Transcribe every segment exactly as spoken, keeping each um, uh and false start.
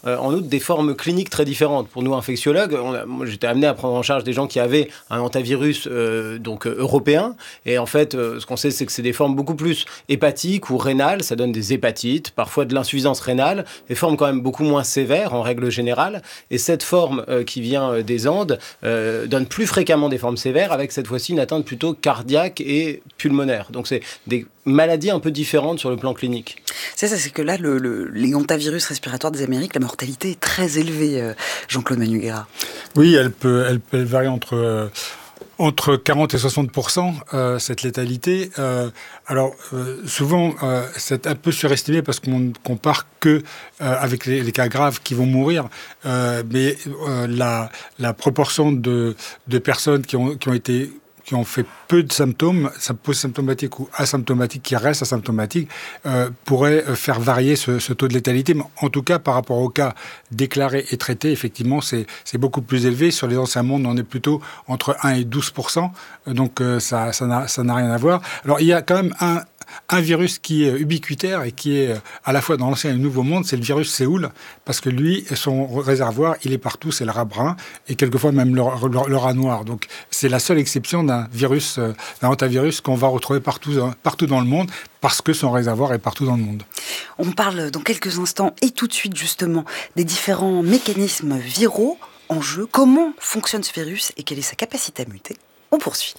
euh, en outre des formes cliniques très différentes. Pour nous, infectiologues, on a, moi, j'étais amené à prendre en charge des gens qui avaient un hantavirus euh, donc, euh, européen. Et en fait, euh, ce qu'on sait, c'est que c'est des formes beaucoup plus hépatiques ou rénales. Ça donne des hépatites, parfois de l'insuffisance rénale, des formes quand même beaucoup moins sévères en règle générale. Et cette forme euh, qui vient euh, des Andes euh, donne plus fréquemment des formes sévères, avec cette fois-ci une atteinte plutôt cardiaque et pulmonaire. Donc c'est des maladies un peu différentes sur le plan clinique. C'est ça, c'est que là, le, le, les hantavirus respiratoires des Amériques, la mortalité est très élevée, euh, Jean-Claude Manugera. Oui, elle peut, elle peut varier entre... Euh Entre quarante et soixante pour cent, euh, cette létalité. Euh, alors, euh, souvent, euh, c'est un peu surestimé parce qu'on ne compare que euh, avec les, les cas graves qui vont mourir. Euh, mais euh, la, la proportion de, de personnes qui ont, qui ont été... qui ont fait peu de symptômes, symptomatiques ou asymptomatiques, qui restent asymptomatiques, euh, pourrait faire varier ce, ce taux de létalité. Mais en tout cas, par rapport aux cas déclarés et traités, effectivement, c'est, c'est beaucoup plus élevé. Sur les anciens mondes, on est plutôt entre un et douze pour cent. Donc, euh, ça, ça n'a, ça n'a rien à voir. Alors, il y a quand même un... Un virus qui est ubiquitaire et qui est à la fois dans l'ancien et le nouveau monde, c'est le virus Séoul, parce que lui, son réservoir, il est partout, c'est le rat brun, et quelquefois même le, le, le rat noir. Donc c'est la seule exception d'un virus, d'un hantavirus qu'on va retrouver partout, partout dans le monde, parce que son réservoir est partout dans le monde. On parle dans quelques instants, et tout de suite justement, des différents mécanismes viraux en jeu. Comment fonctionne ce virus et quelle est sa capacité à muter ? On poursuit.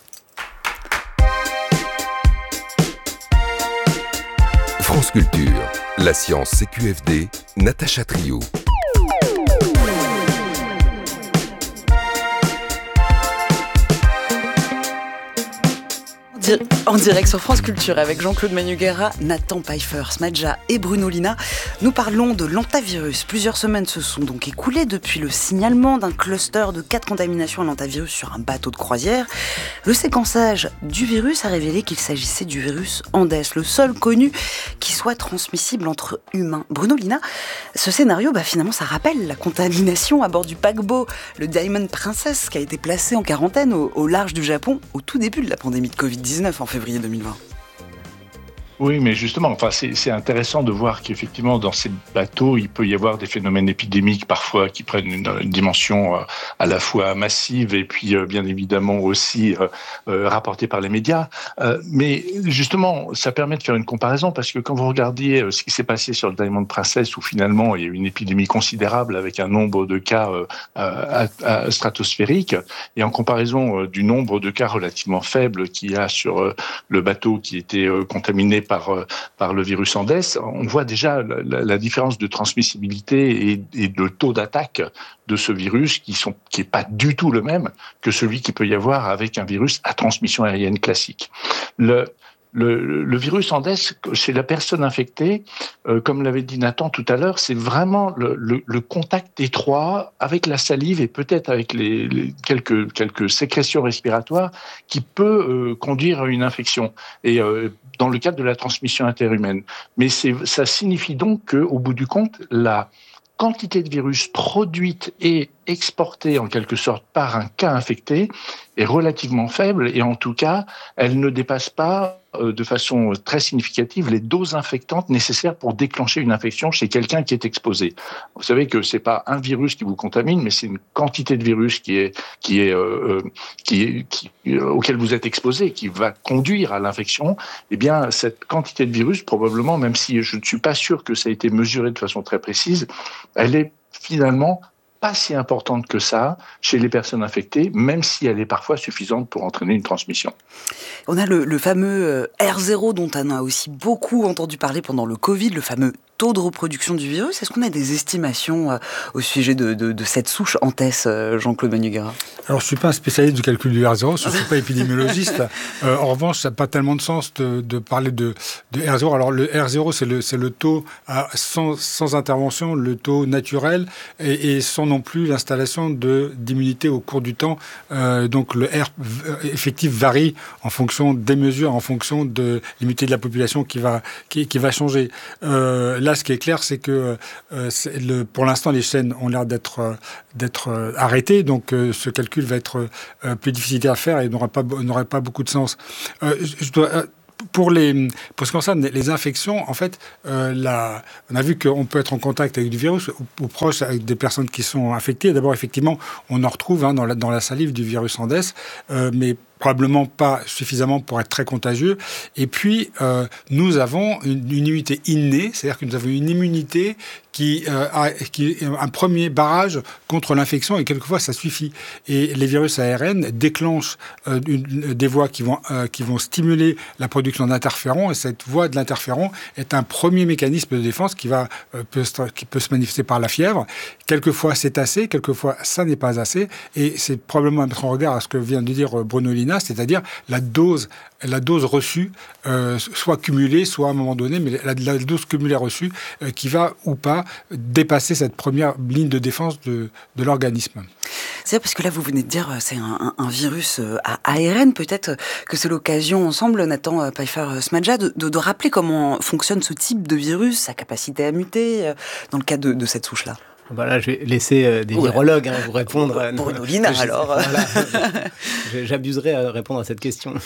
France Culture, la science C Q F D, Natacha Triou. En direct sur France Culture avec Jean-Claude Manugera, Nathan Pfeiffer, Smadja et Bruno Lina, nous parlons de l'hantavirus. Plusieurs semaines se sont donc écoulées depuis le signalement d'un cluster de quatre contaminations à l'hantavirus sur un bateau de croisière. Le séquençage du virus a révélé qu'il s'agissait du virus Andes, le seul connu qui soit transmissible entre humains. Bruno Lina, ce scénario, bah finalement, ça rappelle la contamination à bord du paquebot, le Diamond Princess, qui a été placé en quarantaine au, au large du Japon au tout début de la pandémie de covid dix-neuf en février deux mille vingt. Oui, mais justement, enfin, c'est, c'est intéressant de voir qu'effectivement, dans ces bateaux, il peut y avoir des phénomènes épidémiques parfois qui prennent une, une dimension euh, à la fois massive et puis euh, bien évidemment aussi euh, euh, rapportée par les médias. Euh, mais justement, ça permet de faire une comparaison parce que quand vous regardiez euh, ce qui s'est passé sur le Diamond Princess, où finalement il y a eu une épidémie considérable avec un nombre de cas euh, à, à stratosphérique, et en comparaison euh, du nombre de cas relativement faibles qu'il y a sur euh, le bateau qui était euh, contaminé par, par le virus Andes, on voit déjà la, la différence de transmissibilité et, et de taux d'attaque de ce virus qui sont, qui est pas du tout le même que celui qu'il peut y avoir avec un virus à transmission aérienne classique. Le, Le, le virus Andes, chez la personne infectée, euh, comme l'avait dit Nathan tout à l'heure, c'est vraiment le, le, le contact étroit avec la salive et peut-être avec les, les quelques, quelques sécrétions respiratoires qui peut euh, conduire à une infection. Et euh, dans le cadre de la transmission interhumaine. Mais c'est, ça signifie donc qu'au bout du compte, la quantité de virus produite et exportée en quelque sorte par un cas infecté est relativement faible et en tout cas, elle ne dépasse pas euh, de façon très significative les doses infectantes nécessaires pour déclencher une infection chez quelqu'un qui est exposé. Vous savez que c'est pas un virus qui vous contamine, mais c'est une quantité de virus qui est qui est euh, qui est qui, euh, auquel vous êtes exposé, qui va conduire à l'infection. Eh bien, cette quantité de virus, probablement, même si je ne suis pas sûr que ça a été mesuré de façon très précise, elle est finalement pas si importante que ça chez les personnes infectées, même si elle est parfois suffisante pour entraîner une transmission. On a le, le fameux R zéro dont on a aussi beaucoup entendu parler pendant le Covid, le fameux taux de reproduction du virus. Est-ce qu'on a des estimations euh, au sujet de, de, de cette souche Andes, euh, Jean-Claude Manugera ? Alors, je ne suis pas un spécialiste du calcul du R zéro, je ne suis pas épidémiologiste. Euh, en revanche, ça n'a pas tellement de sens de, de parler de, de R zéro. Alors, le R zéro, c'est le, c'est le taux à, sans, sans intervention, le taux naturel, et, et sans non plus l'installation de, d'immunité au cours du temps. Euh, donc, le R effectif varie en fonction des mesures, en fonction de l'immunité de la population qui va, qui, qui va changer. Euh, Là, ce qui est clair, c'est que euh, c'est le, pour l'instant, les chaînes ont l'air d'être, euh, d'être euh, arrêtées, donc euh, ce calcul va être euh, plus difficile à faire et n'aura pas, n'aurait pas beaucoup de sens. Euh, je dois, euh, pour, les, pour ce qui concerne les infections, en fait, euh, la, on a vu qu'on peut être en contact avec du virus ou, ou proche avec des personnes qui sont infectées. D'abord, effectivement, on en retrouve hein, dans, la, dans la salive du virus Andes, euh, mais probablement pas suffisamment pour être très contagieux. Et puis, euh, nous avons une, une immunité innée, c'est-à-dire que nous avons une immunité qui, euh, a, qui est un premier barrage contre l'infection, et quelquefois, ça suffit. Et les virus A R N déclenchent euh, une, des voies qui vont, euh, qui vont stimuler la production d'interférons, et cette voie de l'interféron est un premier mécanisme de défense qui, va, euh, peut, qui peut se manifester par la fièvre. Quelquefois, c'est assez, quelquefois, ça n'est pas assez, et c'est probablement à mettre en regard à ce que vient de dire Bruno Lina, c'est-à-dire la dose, la dose reçue, euh, soit cumulée, soit à un moment donné, mais la, la dose cumulée reçue euh, qui va ou pas dépasser cette première ligne de défense de, de l'organisme. C'est parce que là, vous venez de dire, c'est un, un virus à A R N. Peut-être que c'est l'occasion, ensemble, Nathan Pfeiffer-Smadja, de, de, de rappeler comment fonctionne ce type de virus, sa capacité à muter, dans le cas de, de cette souche-là. Bah là, je vais laisser euh, des ouais. virologues hein, vous répondre. Bruno Lina, alors. Voilà, j'abuserai à répondre à cette question.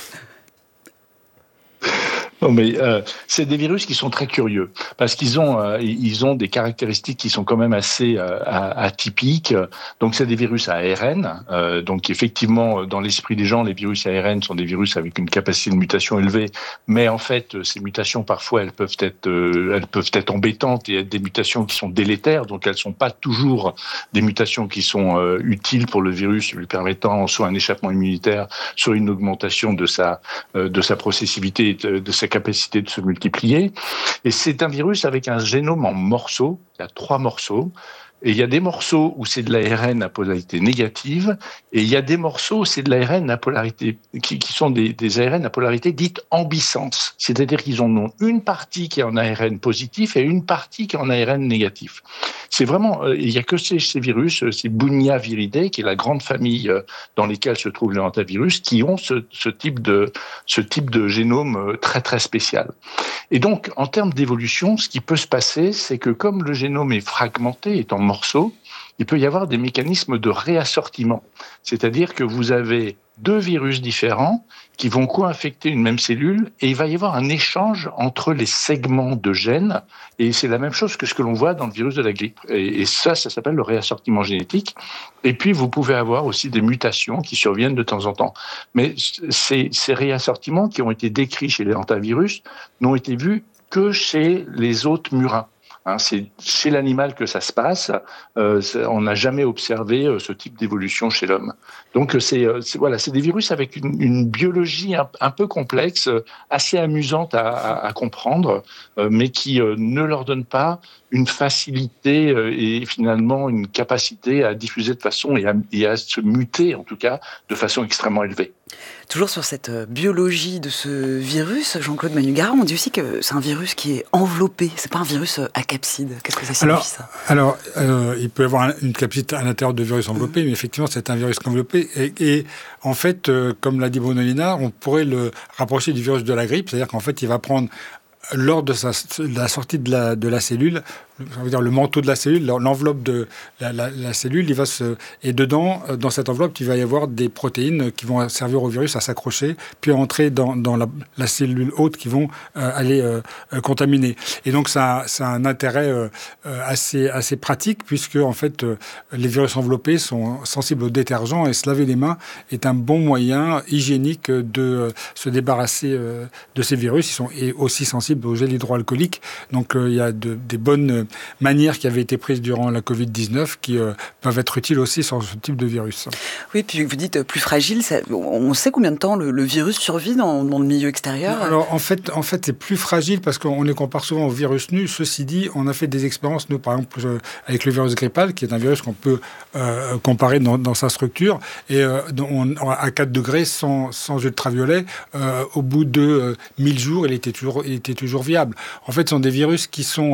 Non, mais euh, c'est des virus qui sont très curieux parce qu'ils ont euh, ils ont des caractéristiques qui sont quand même assez euh, atypiques. Donc c'est des virus à A R N. Euh, donc effectivement, dans l'esprit des gens, les virus à A R N sont des virus avec une capacité de mutation élevée. Mais en fait, ces mutations parfois elles peuvent être euh, elles peuvent être embêtantes et être des mutations qui sont délétères. Donc elles sont pas toujours des mutations qui sont euh, utiles pour le virus, lui permettant soit un échappement immunitaire, soit une augmentation de sa euh, de sa processivité, de, de sa capacité de se multiplier. Et c'est un virus avec un génome en morceaux. Il y a trois morceaux. Et il y a des morceaux où c'est de l'A R N à polarité négative, et il y a des morceaux où c'est de l'A R N à polarité, qui, qui sont des, des A R N à polarité dite ambisense. C'est-à-dire qu'ils en ont une partie qui est en A R N positif et une partie qui est en A R N négatif. C'est vraiment, euh, il n'y a que ces, ces virus, ces Bunia viridae, qui est la grande famille euh, dans lesquelles se trouvent les hantavirus, qui ont ce, ce type de, ce type de génome euh, très très spécial. Et donc, en termes d'évolution, ce qui peut se passer, c'est que comme le génome est fragmenté, est en morceaux, il peut y avoir des mécanismes de réassortiment. C'est-à-dire que vous avez deux virus différents qui vont co-infecter une même cellule et il va y avoir un échange entre les segments de gènes et c'est la même chose que ce que l'on voit dans le virus de la grippe. Et, et ça, ça s'appelle le réassortiment génétique. Et puis, vous pouvez avoir aussi des mutations qui surviennent de temps en temps. Mais ces, ces réassortiments qui ont été décrits chez les hantavirus n'ont été vus que chez les hôtes murins. Hein, c'est chez l'animal que ça se passe. Euh, on n'a jamais observé euh, ce type d'évolution chez l'homme. Donc, c'est, c'est, voilà, c'est des virus avec une, une biologie un, un peu complexe, euh, assez amusante à, à, à comprendre, euh, mais qui euh, ne leur donne pas une facilité euh, et finalement une capacité à diffuser de façon et à, et à se muter, en tout cas, de façon extrêmement élevée. Toujours sur cette biologie de ce virus, Jean-Claude Manugara, on dit aussi que c'est un virus qui est enveloppé. C'est pas un virus à capside. Qu'est-ce que ça signifie, alors, ça Alors, euh, il peut y avoir une capside à l'intérieur de virus enveloppé, mmh. mais effectivement, c'est un virus enveloppé. Et, et en fait, euh, comme l'a dit Bruno Lina, on pourrait le rapprocher du virus de la grippe, c'est-à-dire qu'en fait, il va prendre lors de, sa, de la sortie de la, de la cellule, ça veut dire le manteau de la cellule, l'enveloppe de la, la, la cellule, il va se, et dedans, dans cette enveloppe, il va y avoir des protéines qui vont servir au virus à s'accrocher, puis à entrer dans, dans la, la cellule hôte qui vont euh, aller euh, contaminer. Et donc, ça, ça a un intérêt euh, assez, assez pratique, puisque en fait, euh, les virus enveloppés sont sensibles aux détergents, et se laver les mains est un bon moyen hygiénique de euh, se débarrasser euh, de ces virus. Ils sont aussi sensibles au gel hydroalcoolique. Donc, euh, il y a de, des bonnes manières qui avaient été prises durant la covid dix-neuf qui euh, peuvent être utiles aussi sur ce type de virus. Oui, puis vous dites plus fragile. Ça, on sait combien de temps le, le virus survit dans, dans le milieu extérieur ? Alors, en fait, en fait, c'est plus fragile parce qu'on les compare souvent au virus nu. Ceci dit, on a fait des expériences, nous, par exemple, avec le virus grippal, qui est un virus qu'on peut euh, comparer dans, dans sa structure. Et euh, on, à quatre degrés, sans, sans ultraviolet, euh, au bout de euh, mille jours, il était toujours, il était toujours viable. En fait, ce sont des virus qui sont euh,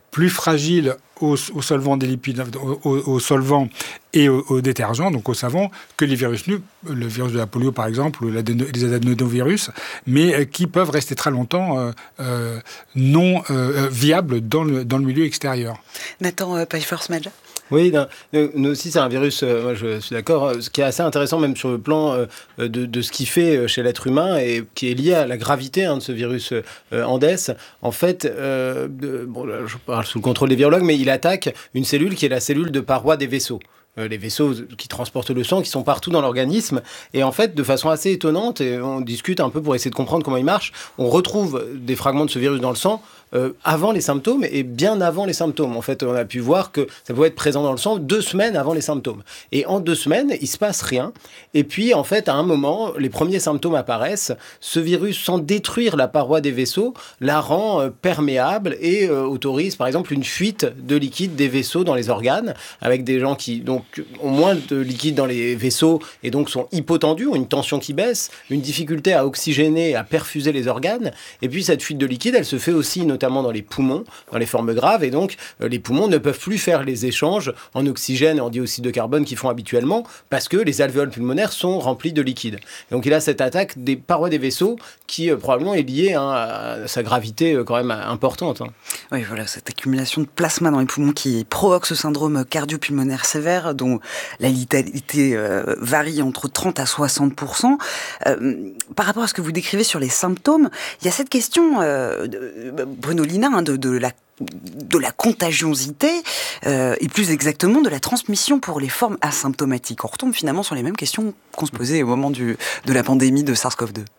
plus fragile au, au solvant des lipides, au, au, au solvant et au, au détergent, donc au savon, que les virus nus, le virus de la polio par exemple, ou les adénovirus, mais qui peuvent rester très longtemps euh, euh, non euh, viables dans le, dans le milieu extérieur. Nathan euh, Pfeiffer-Smadja. Oui, nous aussi, c'est un virus, euh, moi je suis d'accord, ce qui est assez intéressant même sur le plan euh, de, de ce qu'il fait chez l'être humain et qui est lié à la gravité hein, de ce virus euh, Andes. En fait, euh, de, bon, là, je parle sous le contrôle des virologues, mais il attaque une cellule qui est la cellule de paroi des vaisseaux. Les vaisseaux qui transportent le sang, qui sont partout dans l'organisme. Et en fait, de façon assez étonnante, et on discute un peu pour essayer de comprendre comment il marche, on retrouve des fragments de ce virus dans le sang euh, avant les symptômes et bien avant les symptômes. En fait, on a pu voir que ça pouvait être présent dans le sang deux semaines avant les symptômes. Et en deux semaines, il ne se passe rien. Et puis, en fait, à un moment, les premiers symptômes apparaissent. Ce virus, sans détruire la paroi des vaisseaux, la rend euh, perméable et euh, autorise, par exemple, une fuite de liquide des vaisseaux dans les organes, avec des gens qui donc, ont moins de liquide dans les vaisseaux et donc sont hypotendus, ont une tension qui baisse, une difficulté à oxygéner, à perfuser les organes. Et puis, cette fuite de liquide, elle se fait aussi notamment dans les poumons, dans les formes graves. Et donc, euh, les poumons ne peuvent plus faire les échanges en oxygène et en dioxyde de carbone qu'ils font habituellement parce que les alvéoles pulmonaires sont remplis de liquide. Et donc, il a cette attaque des parois des vaisseaux qui, euh, probablement, est liée hein, à sa gravité euh, quand même importante. Hein. Oui, voilà, cette accumulation de plasma dans les poumons qui provoque ce syndrome cardio-pulmonaire sévère dont la létalité euh, varie entre trente à soixante pour cent. Euh, par rapport à ce que vous décrivez sur les symptômes, il y a cette question, euh, de, Bruno Lina, hein, de, de la de la contagiosité euh, et plus exactement de la transmission pour les formes asymptomatiques. On retombe finalement sur les mêmes questions qu'on se posait au moment du, de la pandémie de SARS-CoV deux.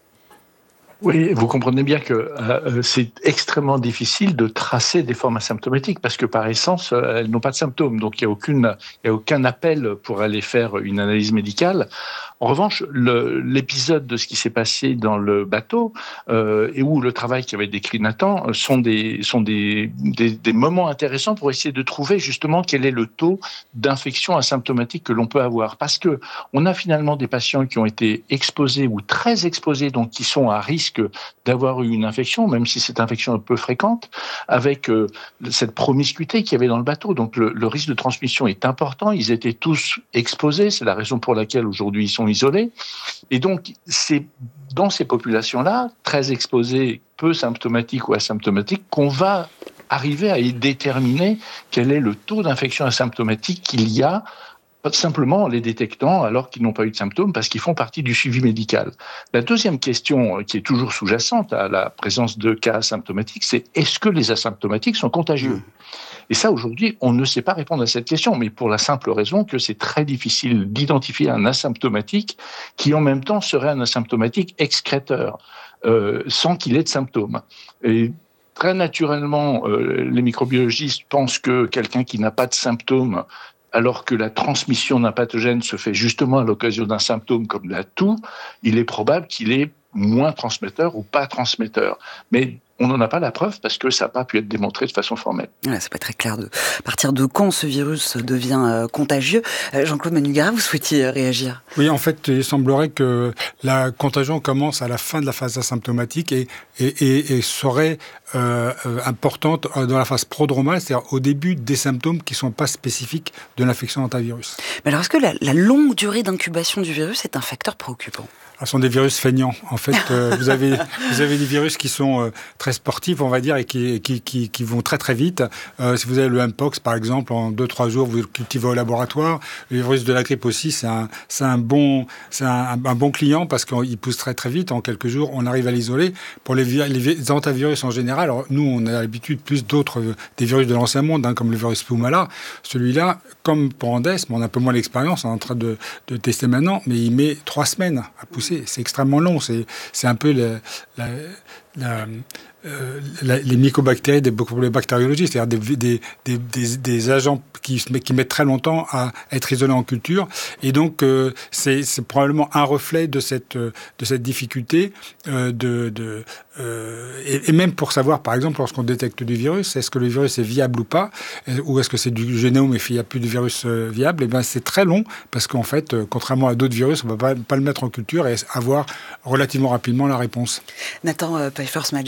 Oui, vous comprenez bien que euh, c'est extrêmement difficile de tracer des formes asymptomatiques parce que par essence, euh, elles n'ont pas de symptômes. Donc il n'y a, aucune, il y a aucun appel pour aller faire une analyse médicale. En revanche, le, l'épisode de ce qui s'est passé dans le bateau euh, et où le travail qu'avait décrit Nathan sont, des, sont des, des, des moments intéressants pour essayer de trouver justement quel est le taux d'infection asymptomatique que l'on peut avoir. Parce que on a finalement des patients qui ont été exposés ou très exposés, donc qui sont à risque d'avoir eu une infection, même si cette infection est peu fréquente, avec euh, cette promiscuité qu'il y avait dans le bateau. Donc le, le risque de transmission est important. Ils étaient tous exposés. C'est la raison pour laquelle aujourd'hui ils sont isolés. Et donc c'est dans ces populations-là, très exposées, peu symptomatiques ou asymptomatiques, qu'on va arriver à y déterminer quel est le taux d'infection asymptomatique qu'il y a, simplement en les détectant alors qu'ils n'ont pas eu de symptômes parce qu'ils font partie du suivi médical. La deuxième question qui est toujours sous-jacente à la présence de cas asymptomatiques, c'est est-ce que les asymptomatiques sont contagieux ? Mmh. Et ça, aujourd'hui, on ne sait pas répondre à cette question, mais pour la simple raison que c'est très difficile d'identifier un asymptomatique qui, en même temps, serait un asymptomatique excréteur, euh, sans qu'il ait de symptômes. Et très naturellement, euh, les microbiologistes pensent que quelqu'un qui n'a pas de symptômes, alors que la transmission d'un pathogène se fait justement à l'occasion d'un symptôme comme la toux, il est probable qu'il est moins transmetteur ou pas transmetteur. Mais on n'en a pas la preuve parce que ça n'a pas pu être démontré de façon formelle. Ouais, c'est pas très clair de à partir de quand ce virus devient euh, contagieux. Euh, Jean-Claude Manugara, vous souhaitiez réagir ? Oui, en fait, il semblerait que la contagion commence à la fin de la phase asymptomatique et, et, et, et serait euh, importante dans la phase prodromale, c'est-à-dire au début des symptômes qui ne sont pas spécifiques de l'infection hantavirus. Mais alors, est-ce que la, la longue durée d'incubation du virus est un facteur préoccupant ? Ce sont des virus feignants. En fait, euh, vous avez vous avez des virus qui sont euh, très sportifs, on va dire, et qui qui qui, qui vont très très vite. Euh, si vous avez le Mpox, par exemple, en deux trois jours, vous le cultivez au laboratoire. Le virus de la grippe aussi, c'est un c'est un bon c'est un, un bon client parce qu'il pousse très très vite. En quelques jours, on arrive à l'isoler. Pour les, les, les hantavirus en général, alors nous, on a l'habitude plus d'autres euh, des virus de l'ancien monde, hein, comme le virus Pneumala. Celui-là, comme pour Andes, mais on a un peu moins l'expérience, on est en train de de tester maintenant, mais il met trois semaines à pousser. C'est extrêmement long. C'est, c'est un peu le, la, la, euh, la, les mycobactéries des bactériologistes, c'est-à-dire des, des, des, des, des agents qui, qui mettent très longtemps à être isolés en culture. Et donc, euh, c'est, c'est probablement un reflet de cette, de cette difficulté. Euh, de, de, euh, et, et même pour savoir, par exemple, lorsqu'on détecte du virus, est-ce que le virus est viable ou pas, ou est-ce que c'est du génome et qu'il n'y a plus de virus euh, viable, et bien c'est très long, parce qu'en fait, euh, contrairement à d'autres virus, on ne va pas, pas le mettre en culture et avoir relativement rapidement la réponse. Nathan euh, Pfeiffer-Smadja.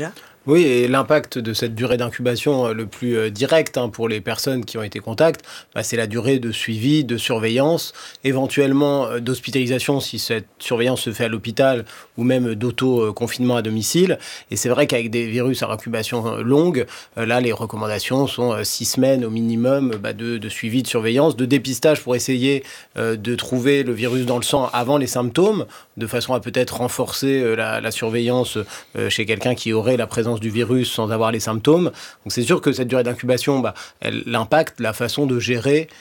Oui, et l'impact de cette durée d'incubation le plus euh, direct hein, pour les personnes qui ont été contacts, bah, c'est la durée de suivi, de surveillance, éventuellement euh, d'hospitalisation si cette surveillance se fait à l'hôpital ou même d'auto-confinement à domicile. Et c'est vrai qu'avec des virus à incubation longue, euh, là, les recommandations sont euh, six semaines au minimum bah, de, de suivi, de surveillance, de dépistage pour essayer euh, de trouver le virus dans le sang avant les symptômes, de façon à peut-être renforcer euh, la, la surveillance euh, chez quelqu'un qui aurait la présence du virus sans avoir les symptômes. Donc c'est sûr que cette durée d'incubation, bah, elle impacte la façon de gérer